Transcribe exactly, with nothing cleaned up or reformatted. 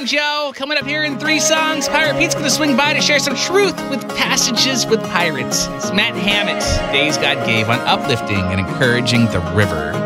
Joe. Coming up here in three songs, Pirate Pete's going to swing by to share some truth with Passages with Pirates. It's Matt Hammett, Days God Gave on uplifting and encouraging the river.